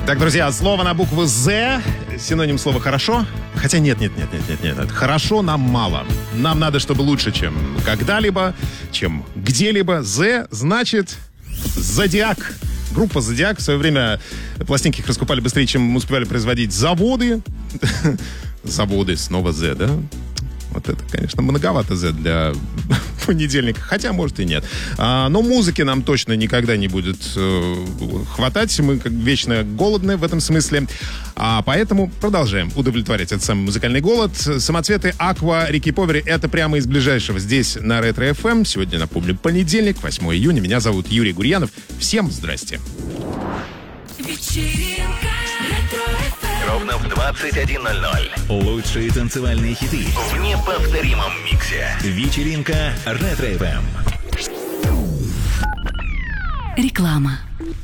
Так, друзья, слово на букву «З», синоним слова «хорошо». Хотя нет. Хорошо нам мало. Нам надо, чтобы лучше, чем когда-либо, чем где-либо. «З» значит «Зодиак». Группа «Зодиак». В свое время пластинки их раскупали быстрее, чем успевали производить заводы. Заводы, снова «З», да? Вот это, конечно, многовато «З» для понедельника. Хотя, может, и нет. Но музыки нам точно никогда не будет хватать. Мы как вечно голодны в этом смысле. Поэтому продолжаем удовлетворять этот самый музыкальный голод. Самоцветы Aqua, Рики Повери — это прямо из ближайшего здесь на Ретро FM. Сегодня, напомню, понедельник, 8 июня. Меня зовут Юрий Гурьянов. Всем здрасте. Ровно в 21:00. Лучшие танцевальные хиты в неповторимом миксе. Вечеринка Ретро FM. Реклама.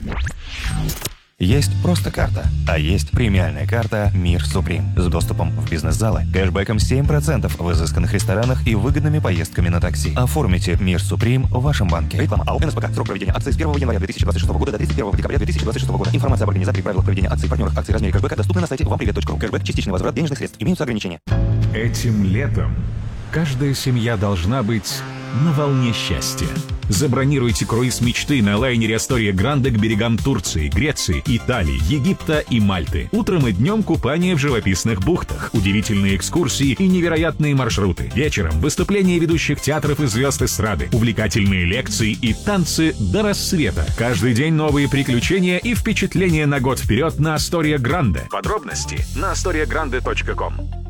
Есть просто карта, а есть премиальная карта «Мир Суприм» с доступом в бизнес-залы, кэшбэком 7% в изысканных ресторанах и выгодными поездками на такси. Оформите «Мир Суприм» в вашем банке. Реклама. АО «НСПК». Срок проведения акции с 1 января 2026 года до 31 декабря 2026 года. Информация об организаторе и правилах проведения акций, партнерах акций, размере кэшбэка доступна на сайте вампривет.ру. Кэшбэк – частичный возврат денежных средств. Имеются ограничения. Этим летом каждая семья должна быть на волне счастья. Забронируйте круиз мечты на лайнере Астория Гранде к берегам Турции, Греции, Италии, Египта и Мальты. Утром и днем купание в живописных бухтах, удивительные экскурсии и невероятные маршруты. Вечером выступления ведущих театров и звезд эстрады, увлекательные лекции и танцы до рассвета. Каждый день новые приключения и впечатления на год вперед на Астория Гранде. Подробности на astoriagrande.com.